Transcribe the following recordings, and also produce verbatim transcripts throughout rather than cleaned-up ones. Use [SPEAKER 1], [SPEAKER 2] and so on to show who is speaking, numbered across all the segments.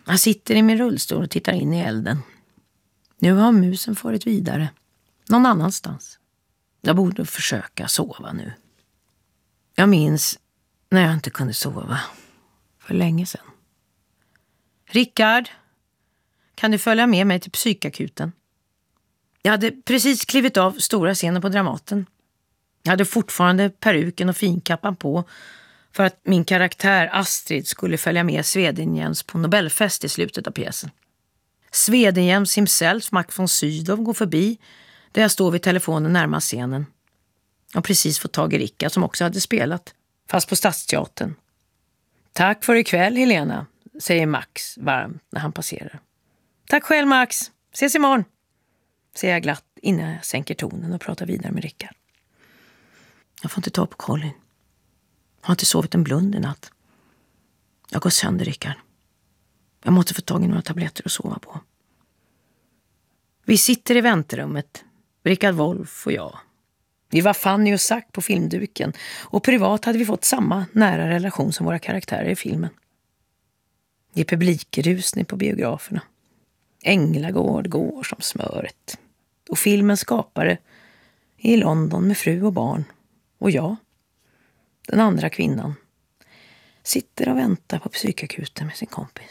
[SPEAKER 1] Jag sitter i min rullstol och tittar in i elden. Nu har musen farit vidare. Någon annanstans. Jag borde försöka sova nu. Jag minns när jag inte kunde sova. För länge sedan. Rickard, kan du följa med mig till psykakuten? Jag hade precis klivit av stora scenen på Dramaten. Jag hade fortfarande peruken och finkappan på för att min karaktär Astrid skulle följa med Swedenhjems på Nobelfest i slutet av pjäsen. Swedenhjems himself, Max von Sydow, går förbi där jag står vid telefonen närmast scenen. Och precis fått tag i Rickard som också hade spelat, fast på Stadsteatern. Tack för ikväll, Helena, säger Max varmt när han passerar. Tack själv, Max. Ses imorgon, säger jag glatt innan jag sänker tonen och pratar vidare med Rickard. Jag får inte ta på Colin. Jag har inte sovit en blund i natt. Jag går sönder, Rickard. Jag måste få tag i några tabletter att sova på. Vi sitter i väntrummet, Rickard Wolff och jag. Vi var Fanny och Zack på filmduken och privat hade vi fått samma nära relation som våra karaktärer i filmen. Det är publikrusning på biograferna. Änglagård går som smöret. Och filmens skapare är i London med fru och barn. Och jag, den andra kvinnan, sitter och väntar på psykakuten med sin kompis.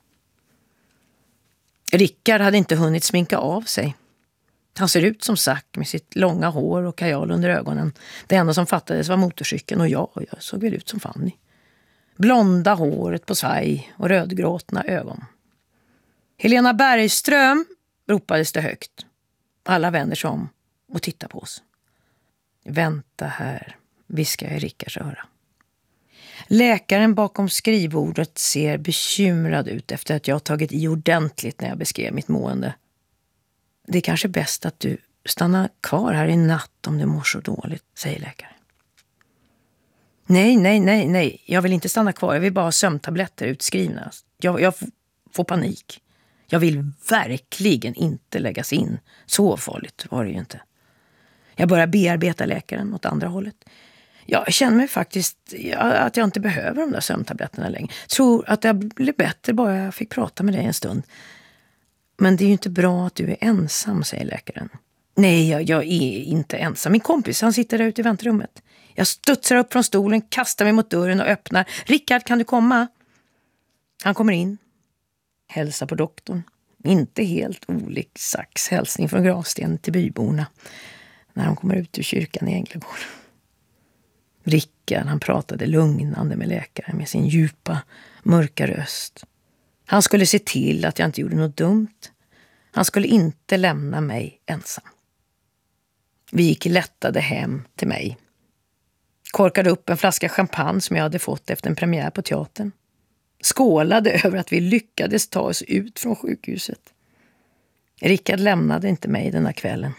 [SPEAKER 1] Rickard hade inte hunnit sminka av sig. Han ser ut som Zack med sitt långa hår och kajal under ögonen. Det enda som fattades var motorcykeln och jag, och jag såg väl ut som Fanny. Blonda håret på svaj och rödgråtna ögon. Helena Bergström, ropades det högt. Alla vänder sig om och tittar på oss. Vänta här, viskar jag i Rickards öra. Läkaren bakom skrivbordet ser bekymrad ut efter att jag tagit i ordentligt när jag beskrev mitt mående. Det är kanske bäst att du stannar kvar här i natt om du mår så dåligt, säger läkaren. Nej, nej, nej, nej. Jag vill inte stanna kvar. Jag vill bara ha sömntabletter utskrivna. Jag, jag får panik. Jag vill verkligen inte läggas in. Så farligt var det ju inte. Jag börjar bearbeta läkaren åt andra hållet. Jag känner mig faktiskt att jag inte behöver de där sömntabletterna längre. Tror att det blir bättre bara jag fick prata med dig en stund. Men det är ju inte bra att du är ensam, säger läkaren. Nej, jag, jag är inte ensam. Min kompis, han sitter där ute i väntrummet. Jag studsar upp från stolen, kastar mig mot dörren och öppnar. Rickard, kan du komma? Han kommer in. Hälsar på doktorn. Inte helt olik Zacks hälsning från gravstenen till byborna när de kommer ut ur kyrkan i Änglagård. Rickard, han pratade lugnande med läkaren med sin djupa, mörka röst. Han skulle se till att jag inte gjorde något dumt. Han skulle inte lämna mig ensam. Vi gick lättade hem till mig. Korkade upp en flaska champagne som jag hade fått efter en premiär på teatern. Skålade över att vi lyckades ta oss ut från sjukhuset. Rickard lämnade inte mig denna kvällen.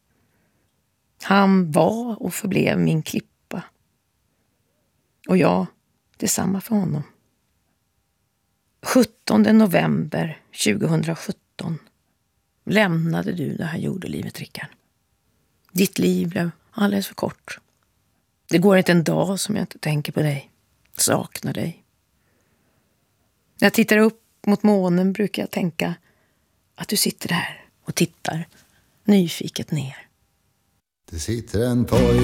[SPEAKER 1] Han var och förblev min klippa. Och jag, detsamma för honom. sjuttonde november tjugohundrasjutton lämnade du det här jordelivet, Rickard. Ditt liv blev alldeles för kort. Det går inte en dag som jag inte tänker på dig. Saknar dig. När jag tittar upp mot månen brukar jag tänka att du sitter där och tittar nyfiket ner.
[SPEAKER 2] Det sitter en pojke